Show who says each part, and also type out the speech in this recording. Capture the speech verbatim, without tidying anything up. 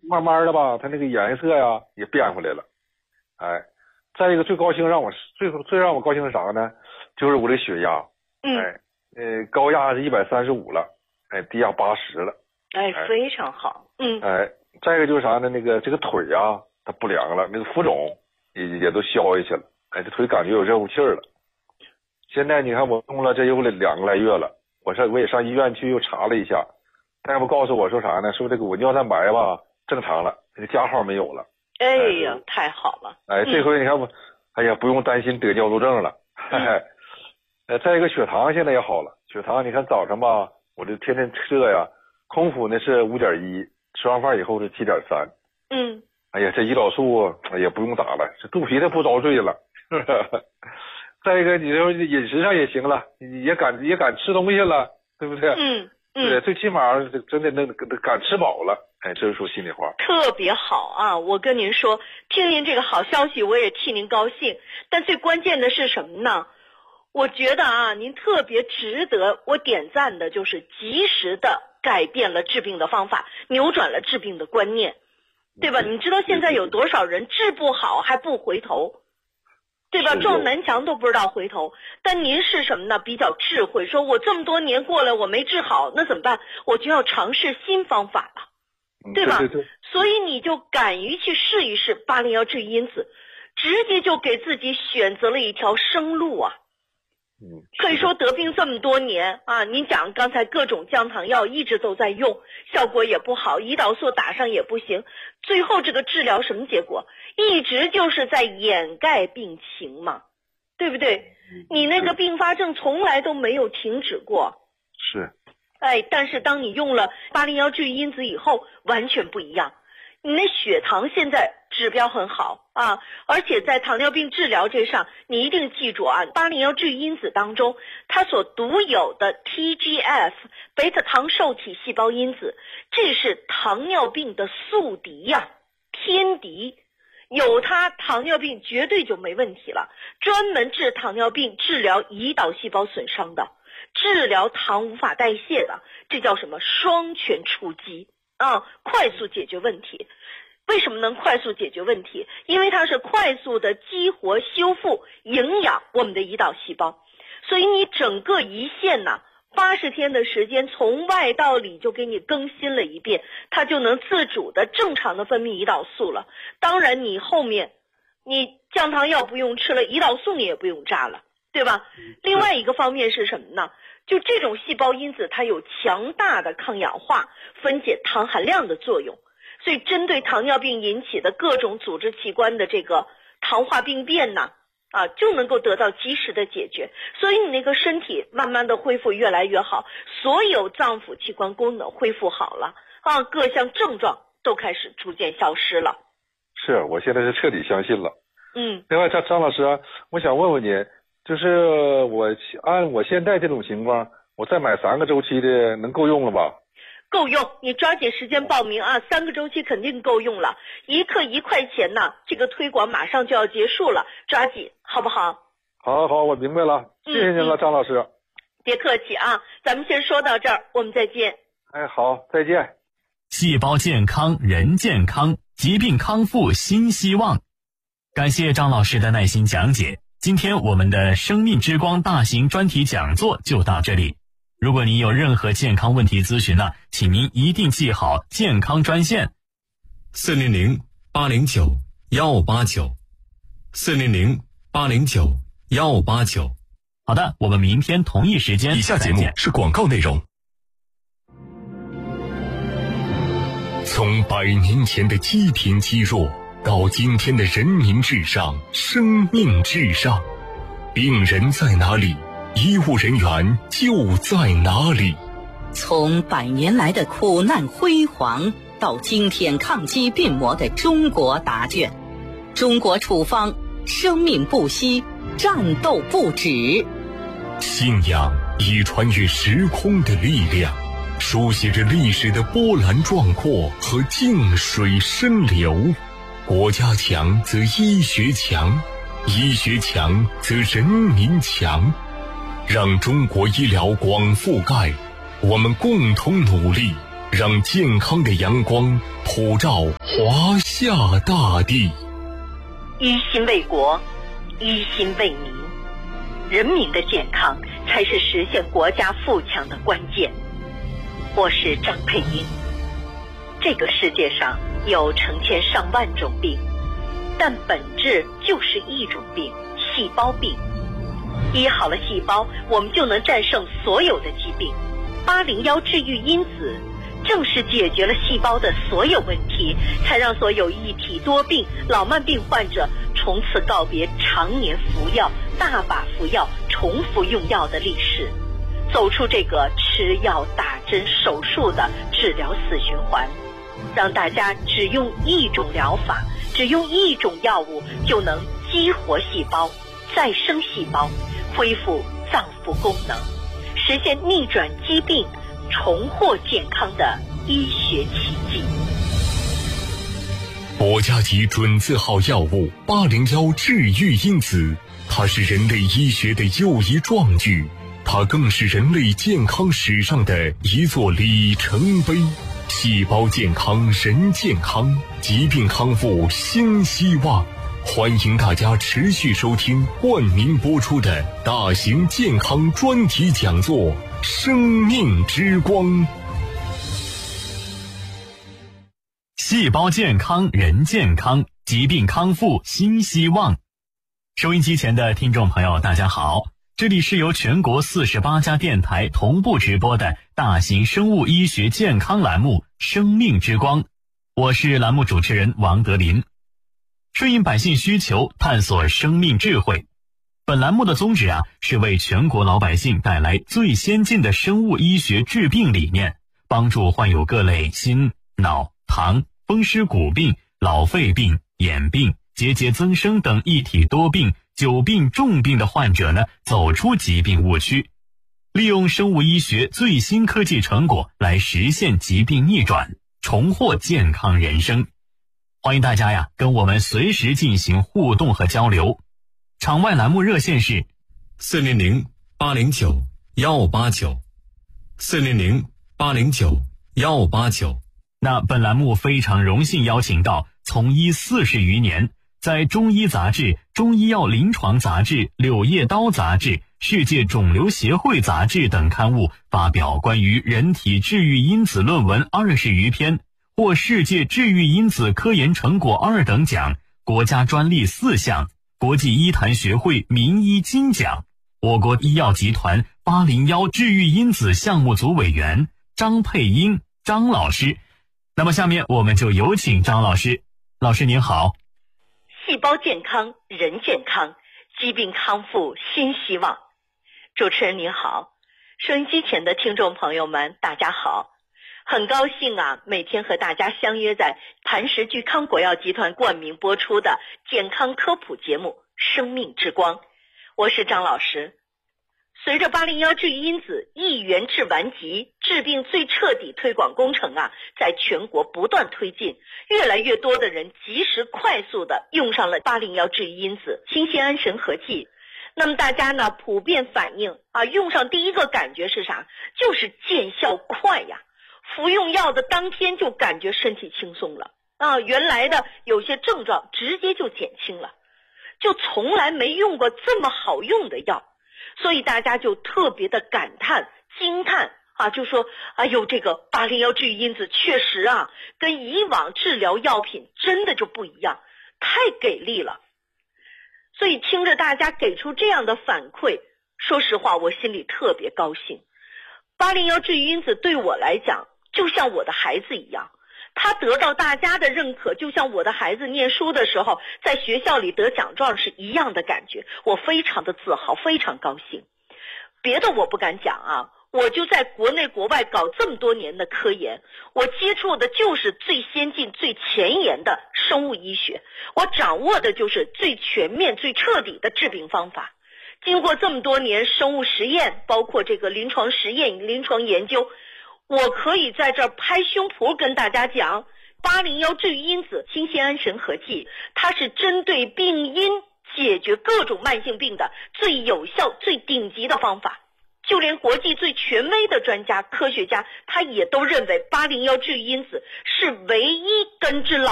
Speaker 1: 慢慢的吧，它那个颜色呀也变回来了。哎，再一个最高兴让我最最让我高兴是啥呢？就是我这血压，
Speaker 2: 嗯，
Speaker 1: 哎，呃，高压是一百三十五了，哎，低压八十了，
Speaker 2: 哎，非常好，嗯，
Speaker 1: 哎，再一个就是啥呢？那个这个腿啊，它不凉了，那个浮肿也也都消下去了，哎，这腿感觉有热乎气儿了。现在你看我用了这有两个来月了，我上我也上医院去又查了一下，大夫告诉我说啥呢？说这个我尿蛋白吧正常了，这个加号没有了。
Speaker 2: 哎呀，哎太好了！
Speaker 1: 哎，这回你看我，嗯、哎呀，不用担心得尿路症了。嘿嘿，呃，再一个血糖现在也好了，血糖你看早上吧，我这天天测呀，空腹呢是五点一，吃完饭以后是七点三。
Speaker 2: 嗯。
Speaker 1: 哎呀，这胰岛素哎呀不用打了，这肚皮它不遭罪了。再一个，你说饮食上也行了，也敢也敢吃东西了，对不对？
Speaker 2: 嗯嗯。
Speaker 1: 对，最起码真的能敢吃饱了。哎，这是说心里话，
Speaker 2: 特别好啊！我跟您说，听您这个好消息，我也替您高兴。但最关键的是什么呢？我觉得啊，您特别值得我点赞的，就是及时的改变了治病的方法，扭转了治病的观念，对吧？你知道现在有多少人治不好还不回头，对吧？撞南墙都不知道回头。但您是什么呢？比较智慧，说我这么多年过来我没治好，那怎么办？我就要尝试新方法了。对吧？
Speaker 1: 对对对，
Speaker 2: 所以你就敢于去试一试八零幺治愈因子，直接就给自己选择了一条生路啊。
Speaker 1: 嗯，
Speaker 2: 可以说得病这么多年啊，您讲刚才各种降糖药一直都在用，效果也不好，胰岛素打上也不行，最后这个治疗什么结果？一直就是在掩盖病情嘛，对不对？你那个并发症从来都没有停止过。
Speaker 1: 是。
Speaker 2: 哎，但是当你用了八零幺治愈因子以后，完全不一样。你的血糖现在指标很好啊，而且在糖尿病治疗这上，你一定记住啊，八零幺治愈因子当中，它所独有的 T G F 贝塔糖受体细胞因子，这是糖尿病的宿敌呀、啊，天敌。有它，糖尿病绝对就没问题了。专门治糖尿病、治疗胰岛细胞损伤的。治疗糖无法代谢的，这叫什么？双全出击啊！快速解决问题。为什么能快速解决问题？因为它是快速的激活、修复、营养我们的胰岛细胞，所以你整个胰腺呢，八十天的时间从外到里就给你更新了一遍，它就能自主的正常的分泌胰岛素了。当然，你后面你降糖药不用吃了，胰岛素你也不用扎了。对吧？另外一个方面是什么呢？就这种细胞因子，它有强大的抗氧化、分解糖含量的作用，所以针对糖尿病引起的各种组织器官的这个糖化病变呢，啊，就能够得到及时的解决，所以你那个身体慢慢的恢复越来越好，所有脏腑器官功能恢复好了啊，各项症状都开始逐渐消失了。
Speaker 1: 是，我现在是彻底相信了。
Speaker 2: 嗯。
Speaker 1: 另外，张张老师啊，我想问问您。就是我按我现在这种情况，我再买三个周期的能够用了吧？
Speaker 2: 够用，你抓紧时间报名啊！三个周期肯定够用了，一克一块钱呢，这个推广马上就要结束了，抓紧好不好？
Speaker 1: 好好，我明白了，谢谢您了，
Speaker 2: 嗯、
Speaker 1: 张老师。
Speaker 2: 别客气啊，咱们先说到这儿，我们再见。
Speaker 1: 哎，好，再见。
Speaker 3: 细胞健康，人健康，疾病康复新希望。感谢张老师的耐心讲解。今天我们的生命之光大型专题讲座就到这里。如果您有任何健康问题咨询呢，请您一定记好健康专线
Speaker 4: 四零零八零九幺八九四零零八零九幺八九。
Speaker 3: 好的，我们明天同一时间。
Speaker 4: 以下节目是广告内容。从百年前的积贫积弱到今天的人民至上、生命至上，病人在哪里，医务人员就在哪里。
Speaker 5: 从百年来的苦难辉煌，到今天抗击病魔的中国答卷，中国处方，生命不息，战斗不止。
Speaker 4: 信仰已穿越时空的力量，书写着历史的波澜壮阔和静水深流。国家强则医学强，医学强则人民强。让中国医疗广覆盖，我们共同努力，让健康的阳光普照华夏大地。
Speaker 2: 一心为国，一心为民，人民的健康才是实现国家富强的关键。我是张佩英。这个世界上有成千上万种病，但本质就是一种病，细胞病。医好了细胞，我们就能战胜所有的疾病。八零幺治愈因子正是解决了细胞的所有问题，才让所有一体多病、老慢病患者从此告别常年服药、大把服药、重复用药的历史，走出这个吃药、打针、手术的治疗死循环，让大家只用一种疗法，只用一种药物就能激活细胞、再生细胞，恢复脏腑功能，实现逆转疾病、重获健康的医学奇迹。
Speaker 4: 国家级准字号药物八零幺治愈因子，它是人类医学的又一壮举，它更是人类健康史上的一座里程碑。细胞健康人健康，疾病康复新希望。欢迎大家持续收听冠名播出的大型健康专题讲座《生命之光》。
Speaker 3: 细胞健康人健康，疾病康复新希望。收音机前的听众朋友大家好，这里是由全国四十八家电台同步直播的大型生物医学健康栏目《生命之光》，我是栏目主持人王德林。顺应百姓需求，探索生命智慧。本栏目的宗旨啊，是为全国老百姓带来最先进的生物医学治病理念，帮助患有各类心、脑、糖、风湿骨病、老肺病、眼病、结节增生等一体多病、久病重病的患者呢，走出疾病误区，利用生物医学最新科技成果来实现疾病逆转，重获健康人生。欢迎大家呀，跟我们随时进行互动和交流。场外栏目热线是
Speaker 6: 四零零八零九幺五八九，四零零八零九幺五八九。
Speaker 3: 那本栏目非常荣幸邀请到从医四十余年，在中医杂志、中医药临床杂志、柳叶刀杂志、世界肿瘤协会杂志等刊物发表关于人体治愈因子论文二十余篇，获世界治愈因子科研成果二等奖、国家专利四项、国际医坛学会名医金奖。我国医药集团八零幺治愈因子项目组委员张佩英张老师。那么下面我们就有请张老师。老师您好。
Speaker 2: 细胞健康人健康，疾病康复新希望。主持人您好，收音机前的听众朋友们大家好，很高兴啊，每天和大家相约在磐石聚康国药集团冠名播出的健康科普节目《生命之光》，我是张老师。随着八零幺治愈因子一元治顽疾治病最彻底推广工程啊，在全国不断推进，越来越多的人及时快速的用上了八零幺治愈因子新酰胺神合剂。那么大家呢普遍反映啊，用上第一个感觉是啥？就是见效快呀，服用药的当天就感觉身体轻松了啊，原来的有些症状直接就减轻了，就从来没用过这么好用的药。所以大家就特别的感叹惊叹啊，就说哎呦，这个八零幺治愈因子确实啊，跟以往治疗药品真的就不一样，太给力了。所以听着大家给出这样的反馈，说实话我心里特别高兴。八零幺治愈因子对我来讲就像我的孩子一样，他得到大家的认可，就像我的孩子念书的时候在学校里得奖状是一样的感觉，我非常的自豪，非常高兴。别的我不敢讲啊，我就在国内国外搞这么多年的科研，我接触的就是最先进最前沿的生物医学，我掌握的就是最全面最彻底的治病方法。经过这么多年生物实验，包括这个临床实验临床研究，我可以在这儿拍胸脯跟大家讲，八零幺治愈因子新酰胺神合剂，它是针对病因解决各种慢性病的最有效最顶级的方法。就连国际最权威的专家科学家，他也都认为八零幺治愈因子是唯一根治老